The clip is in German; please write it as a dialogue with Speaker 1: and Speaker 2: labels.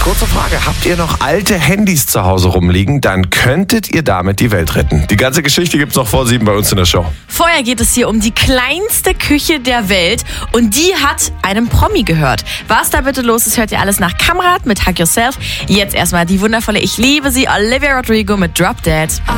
Speaker 1: Kurze Frage, habt ihr noch alte Handys zu Hause rumliegen? Dann könntet ihr damit die Welt retten. Die ganze Geschichte gibt's noch vor 7 bei uns in der Show.
Speaker 2: Vorher geht es hier um die kleinste Küche der Welt und die hat einem Promi gehört. Was da bitte los ist, hört ihr alles nach Kamerad mit Hug Yourself. Jetzt erstmal die wundervolle, ich liebe sie, Olivia Rodrigo mit Drop Dead.